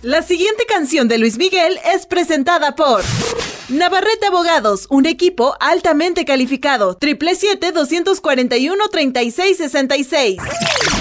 La siguiente canción de Luis Miguel es presentada por Navarrete Abogados, un equipo altamente calificado. 777-241-3666.